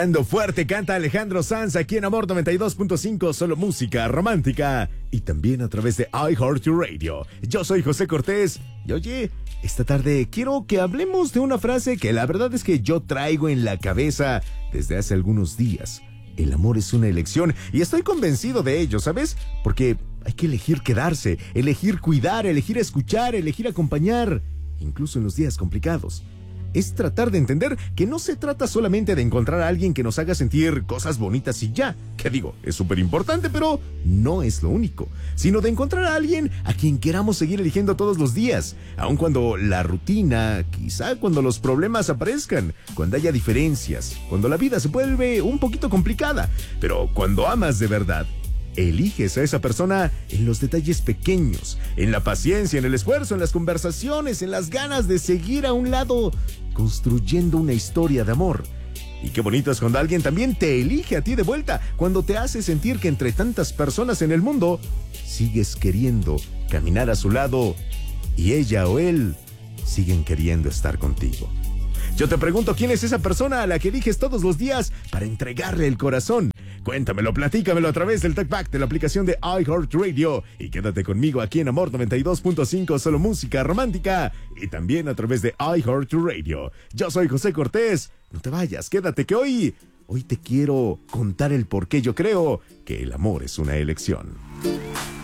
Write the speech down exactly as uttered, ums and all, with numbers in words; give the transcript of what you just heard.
Ando fuerte, canta Alejandro Sanz aquí en Amor noventa y dos punto cinco, solo música romántica y también a través de iHeartRadio. Yo soy José Cortés y oye, esta tarde quiero que hablemos de una frase que la verdad es que yo traigo en la cabeza desde hace algunos días. El amor es una elección y estoy convencido de ello, ¿sabes? Porque hay que elegir quedarse, elegir cuidar, elegir escuchar, elegir acompañar, incluso en los días complicados. Es tratar de entender que no se trata solamente de encontrar a alguien que nos haga sentir cosas bonitas y ya, que digo, es súper importante, pero no es lo único, sino de encontrar a alguien a quien queramos seguir eligiendo todos los días, aun cuando la rutina, quizá cuando los problemas aparezcan, cuando haya diferencias, cuando la vida se vuelve un poquito complicada, pero cuando amas de verdad, eliges a esa persona en los detalles pequeños, en la paciencia, en el esfuerzo, en las conversaciones, en las ganas de seguir a un lado, construyendo una historia de amor. Y qué bonito es cuando alguien también te elige a ti de vuelta, cuando te hace sentir que entre tantas personas en el mundo, sigues queriendo caminar a su lado y ella o él siguen queriendo estar contigo. Yo te pregunto, ¿quién es esa persona a la que eliges todos los días para entregarle el corazón? Cuéntamelo, platícamelo a través del TalkBack de la aplicación de iHeartRadio y quédate conmigo aquí en Amor noventa y dos punto cinco, solo música romántica y también a través de iHeartRadio. Yo soy José Cortés, no te vayas, quédate que hoy, hoy te quiero contar el por qué yo creo que el amor es una elección.